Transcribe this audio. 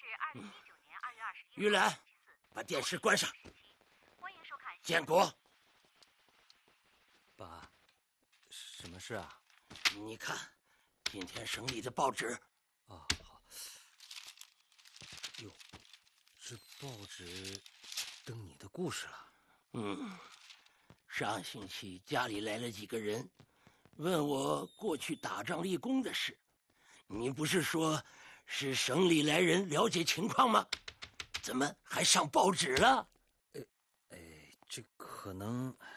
玉兰，把电视关上。建国， 爸，什么事啊？ 你看，今天省里的报纸。 啊，好。哟，这报纸登你的故事了。 上星期家里来了几个人，问我过去打仗立功的事。你不是说是省里来人了解情况吗？怎么还上报纸了？ 这可能